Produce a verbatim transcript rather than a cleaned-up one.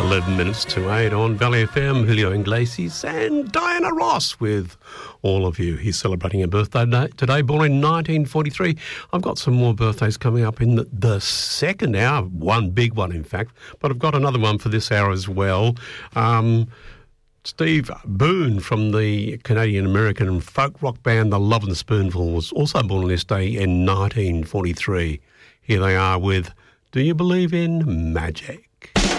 eleven minutes to eight on Valley F M. Julio Iglesias and Diana Ross with all of you. He's celebrating a birthday today, born in nineteen forty-three. I've got some more birthdays coming up in the, the second hour, one big one, in fact, but I've got another one for this hour as well. Um, Steve Boone from the Canadian-American folk rock band The Love and the Spoonful was also born on this day in nineteen forty-three. Here they are with Do You Believe in Magic?